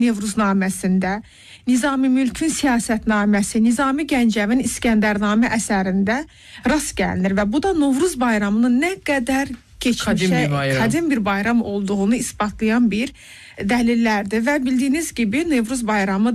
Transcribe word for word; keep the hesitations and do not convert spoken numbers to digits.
Nevruzaməsində, Nizami Mülkün Siyasətnaməsi, Nizami Gəncəvin İskəndərnamə əsərində rast gəlinir və bu da Novruz bayramının nə qədər keçmişə, qədim bir bayram olduğunu isbatlayan bir dəlillərdir və bildiyiniz kimi Nevruz bayramı